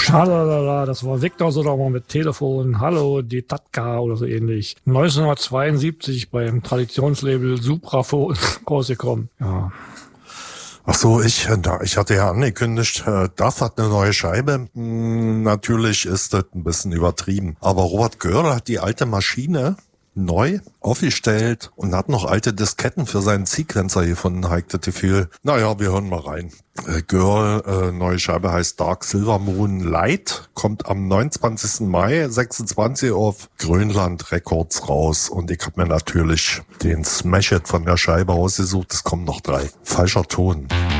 Schalala, das war Victor Sodermann mit Telefon. Hallo, die Tatka oder so ähnlich. 1972 beim Traditionslabel Supraphon rausgekommen. Ja. Ach so, ich hatte ja angekündigt, das hat eine neue Scheibe. Natürlich ist das ein bisschen übertrieben. Aber Robert Görl hat die alte Maschine neu aufgestellt und hat noch alte Disketten für seinen Sequencer gefunden, Heike Tefil. Naja, wir hören mal rein. Girl, neue Scheibe heißt Dark Silver Moon Light, kommt am 29. Mai 26 auf Grönland Records raus und ich habe mir natürlich den Smash-It von der Scheibe ausgesucht. Es kommen noch 3. Falscher Ton.